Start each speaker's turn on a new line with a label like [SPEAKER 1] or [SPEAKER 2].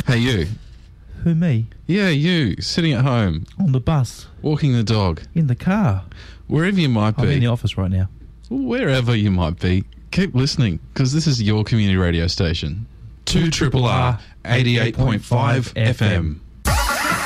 [SPEAKER 1] Hey, you.
[SPEAKER 2] Who, me?
[SPEAKER 1] Yeah, you. Sitting at home.
[SPEAKER 2] On the bus.
[SPEAKER 1] Walking the dog.
[SPEAKER 2] In the car.
[SPEAKER 1] Wherever you might be.
[SPEAKER 2] I'm in the office right now.
[SPEAKER 1] Wherever you might be. Keep listening, because this is your community radio station. 2RRR 88.5 FM.